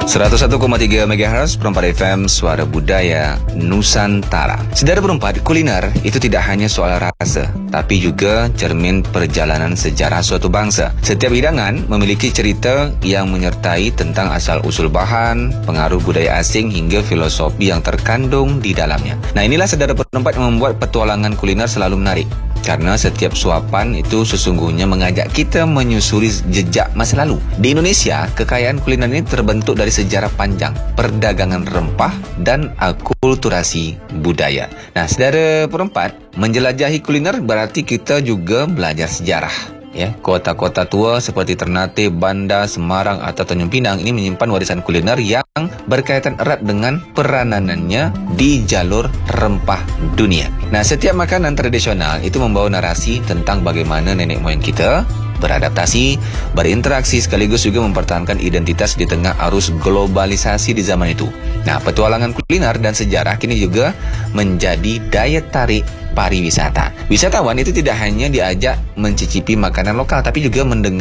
101,3 MHz Perempat FM Suara Budaya Nusantara. Saudara Perempat, kuliner itu tidak hanya soal rasa, tapi juga cermin perjalanan sejarah suatu bangsa. Setiap hidangan memiliki cerita yang menyertai tentang asal-usul bahan, pengaruh budaya asing hingga filosofi yang terkandung di dalamnya. Nah, inilah saudara Perempat yang membuat petualangan kuliner selalu menarik. Karena setiap suapan itu sesungguhnya mengajak kita menyusuri jejak masa lalu. Di Indonesia, kekayaan kuliner ini terbentuk dari sejarah panjang, perdagangan rempah, dan akulturasi budaya. Nah, saudara Perempat, menjelajahi kuliner berarti kita juga belajar sejarah. Kota-kota tua seperti Ternate, Banda, Semarang atau Tanjung Pinang ini menyimpan warisan kuliner yang berkaitan erat dengan peranannya di jalur rempah dunia. Nah, setiap makanan tradisional itu membawa narasi tentang bagaimana nenek moyang kita beradaptasi, berinteraksi sekaligus juga mempertahankan identitas di tengah arus globalisasi di zaman itu. Nah, petualangan kuliner dan sejarah kini juga menjadi daya tarik pariwisata. Wisatawan itu tidak hanya diajak mencicipi makanan lokal, tapi juga mendengar